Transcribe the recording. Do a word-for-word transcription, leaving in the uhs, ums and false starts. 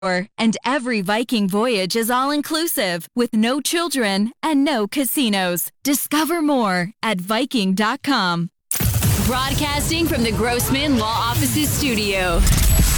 And every Viking voyage is all-inclusive with no children and no casinos. Discover more at Viking dot com. Broadcasting from the Grossman Law Offices studio.